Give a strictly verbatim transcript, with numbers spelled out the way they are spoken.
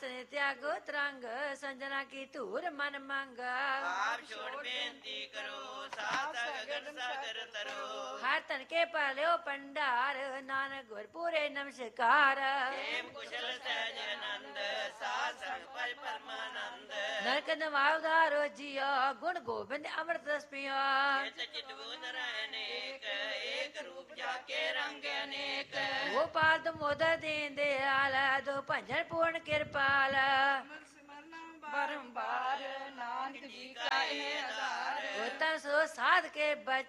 ਨੇ ਤਿਆਗੋ ਤਰੰਗ ਸੰਜਨਾ ਕੀ ਧੂਰ ਮਨ ਮੰਗ ਆਪ ਛੋੜ ਬੇਨਤੀ ਕਰੋ ਸਾਧ ਗਗਨ ਸਾਗਰ ਤਰੋ ਹਰ ਤਨ ਕੇ ਪਾਲਿਓ ਪੰਡਾਰ ਨਾਨਕ ਗੁਰ ਪੂਰੇ ਨਮਸਕਾਰ ਏਮ ਕੁਸ਼ਲ ਸਹਿਜ ਆਨੰਦ ਸਾਧ ਸੰਗ ਭਜ ਪਰਮਾਨੰਦ ਨਰਕ ਨਵਾਉਦਾਰੋ ਜੀਓ ਗੁਣ ਗੋਬਿੰਦ ਅੰਮ੍ਰਿਤ ਰਸ ਪਿਓ ਚਿਤ ਚਿਤ ਬੁਧ ਅਨੇਕ ਏਕ ਰੂਪ ਜਾਕੇ ਰੰਗ ਅਨੇਕ ਗੋਪਾਲ ਦਮੋਦਰ ਦੀਨ ਦਿਆਲ ਦੋ ਭੰਜਨ ਪੂਰਨ ਕਿਰਪਾਲ ਬਾਰੰਬਾਰ ਨਾਨਕ ਜੀ ਕਾ ਇਹ ਆਧਾਰ ਉਹ ਤਨ ਸੋ ਸਾਧ ਕੇ ਬਚ